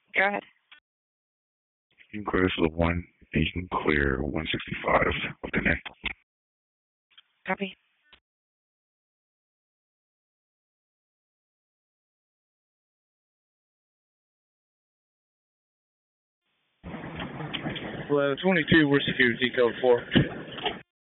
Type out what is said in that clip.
Go ahead. You can clear this with 1, and you can clear 165 with the net. Copy. Hello, 22, we're security code 4.